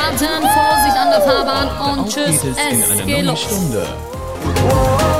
warten, Vorsicht an der Fahrbahn und Auf tschüss, geht es in es einer geht neuen los. Stunde.